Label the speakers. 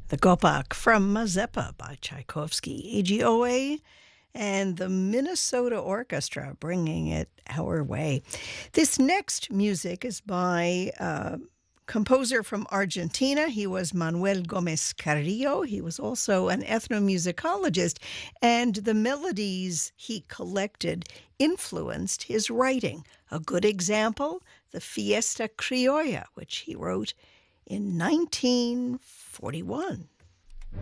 Speaker 1: The Gopak from Mazeppa by Tchaikovsky, AGOA, and the Minnesota Orchestra bringing it our way. This next music is by a composer from Argentina. He was Manuel Gomez Carrillo. He was also an ethnomusicologist, and the melodies he collected influenced his writing. A good example, the Fiesta Criolla, which he wrote in 1941.